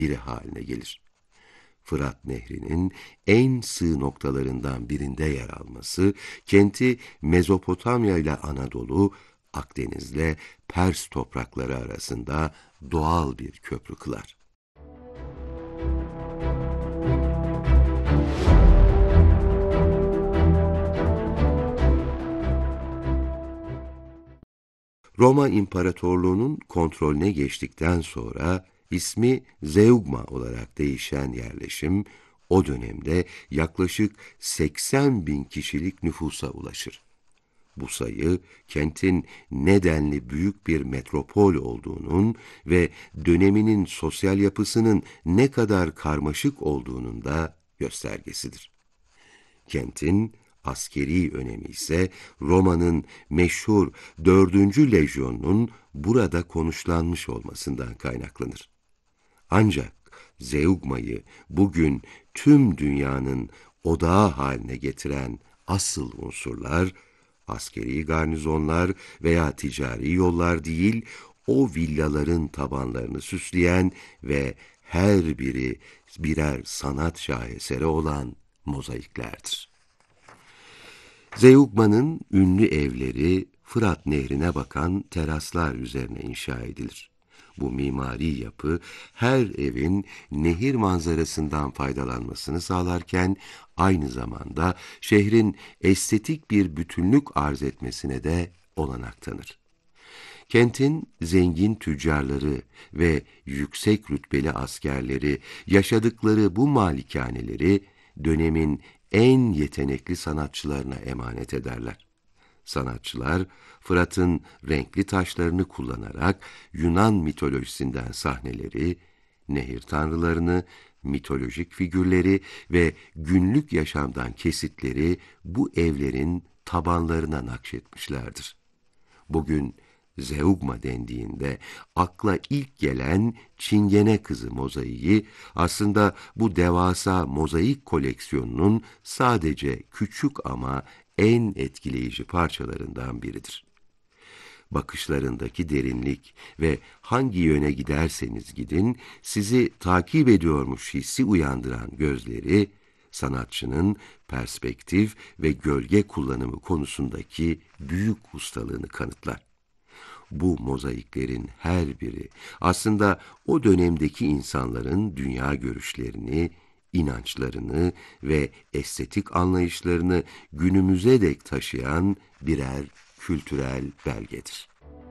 biri haline gelir. Fırat Nehri'nin en sığ noktalarından birinde yer alması, kenti Mezopotamya ile Anadolu, Akdeniz'le Pers toprakları arasında doğal bir köprü kılar. Roma İmparatorluğu'nun kontrolüne geçtikten sonra ismi Zeugma olarak değişen yerleşim, o dönemde yaklaşık 80 bin kişilik nüfusa ulaşır. Bu sayı, kentin nedenli büyük bir metropol olduğunun ve döneminin sosyal yapısının ne kadar karmaşık olduğunun da göstergesidir. Kentin askeri önemi ise Roma'nın meşhur 4. Lejyon'un burada konuşlanmış olmasından kaynaklanır. Ancak Zeugma'yı bugün tüm dünyanın odağı haline getiren asıl unsurlar, askeri garnizonlar veya ticari yollar değil, o villaların tabanlarını süsleyen ve her biri birer sanat şaheseri olan mozaiklerdir. Zeugma'nın ünlü evleri Fırat Nehri'ne bakan teraslar üzerine inşa edilir. Bu mimari yapı her evin nehir manzarasından faydalanmasını sağlarken aynı zamanda şehrin estetik bir bütünlük arz etmesine de olanak tanır. Kentin zengin tüccarları ve yüksek rütbeli askerleri yaşadıkları bu malikaneleri dönemin en yetenekli sanatçılarına emanet ederler. Sanatçılar, Fırat'ın renkli taşlarını kullanarak Yunan mitolojisinden sahneleri, nehir tanrılarını, mitolojik figürleri ve günlük yaşamdan kesitleri bu evlerin tabanlarına nakşetmişlerdir. Bugün Zeugma dendiğinde akla ilk gelen Çingene Kızı mozaiği aslında bu devasa mozaik koleksiyonunun sadece küçük ama en etkileyici parçalarından biridir. Bakışlarındaki derinlik ve hangi yöne giderseniz gidin sizi takip ediyormuş hissi uyandıran gözleri, sanatçının perspektif ve gölge kullanımı konusundaki büyük ustalığını kanıtlar. Bu mozaiklerin her biri aslında o dönemdeki insanların dünya görüşlerini, inançlarını ve estetik anlayışlarını günümüze dek taşıyan birer kültürel belgedir.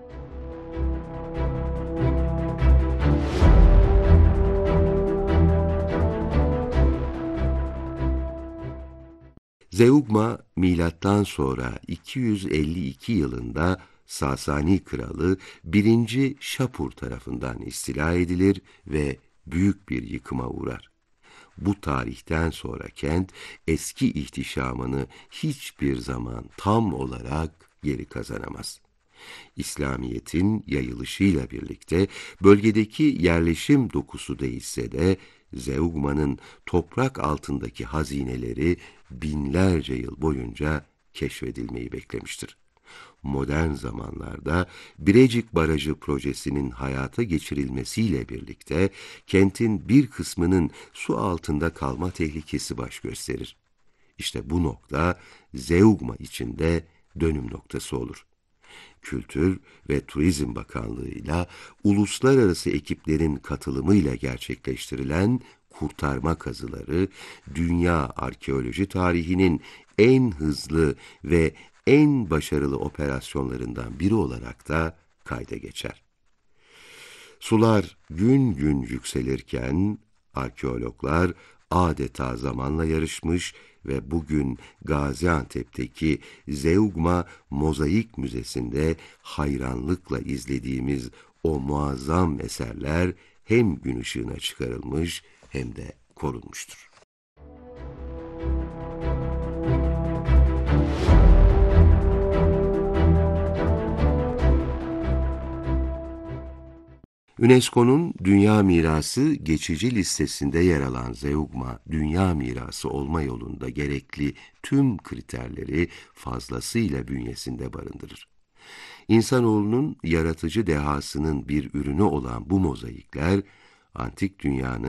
Zeugma, milattan sonra 252 yılında Sasani kralı 1. Şapur tarafından istila edilir ve büyük bir yıkıma uğrar. Bu tarihten sonra kent eski ihtişamını hiçbir zaman tam olarak geri kazanamaz. İslamiyet'in yayılışıyla birlikte bölgedeki yerleşim dokusu değişse de Zeugma'nın toprak altındaki hazineleri binlerce yıl boyunca keşfedilmeyi beklemiştir. Modern zamanlarda Birecik Barajı projesinin hayata geçirilmesiyle birlikte kentin bir kısmının su altında kalma tehlikesi baş gösterir. İşte bu nokta Zeugma için de dönüm noktası olur. Kültür ve Turizm Bakanlığı'yla uluslararası ekiplerin katılımıyla gerçekleştirilen kurtarma kazıları, dünya arkeoloji tarihinin en hızlı ve en başarılı operasyonlarından biri olarak da kayda geçer. Sular gün gün yükselirken arkeologlar adeta zamanla yarışmış ve bugün Gaziantep'teki Zeugma Mozaik Müzesi'nde hayranlıkla izlediğimiz o muazzam eserler hem gün ışığına çıkarılmış hem de korunmuştur. UNESCO'nun Dünya Mirası geçici listesinde yer alan Zeugma, Dünya Mirası olma yolunda gerekli tüm kriterleri fazlasıyla bünyesinde barındırır. İnsanoğlunun yaratıcı dehasının bir ürünü olan bu mozaikler, antik dünyanın